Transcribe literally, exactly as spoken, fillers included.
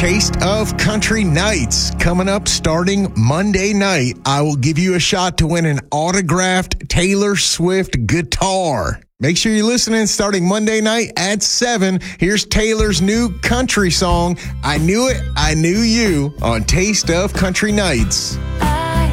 Taste of Country Nights. Coming up starting Monday night, I will give you a shot to win an autographed Taylor Swift guitar. Make sure you're listening starting Monday night at seven. Here's Taylor's new country song, I Knew It, I Knew You, on Taste of Country Nights.